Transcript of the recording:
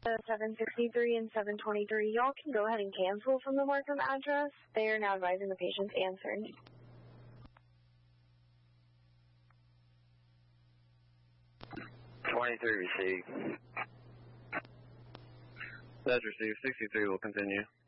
763 and 723, y'all can go ahead and cancel from the Markham address. They are now advising the patient's answered. 23 received. That's received. 63 will continue.